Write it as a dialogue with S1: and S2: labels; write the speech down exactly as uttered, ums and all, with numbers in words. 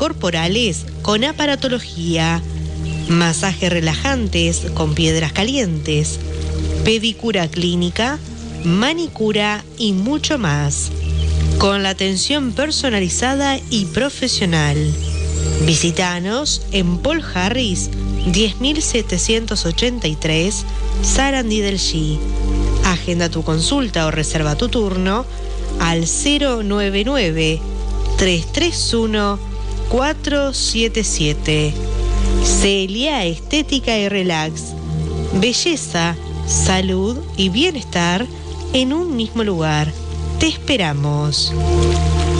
S1: corporales con aparatología, masajes relajantes con piedras calientes, pedicura clínica, manicura y mucho más, con la atención personalizada y profesional. Visítanos en Paul Harris diez mil setecientos ochenta y tres, Sarandí del G. Agenda tu consulta o reserva tu turno al cero nueve nueve, tres tres uno, cuatro siete siete. Celia Estética y Relax. Belleza, salud y bienestar en un mismo lugar. Te esperamos.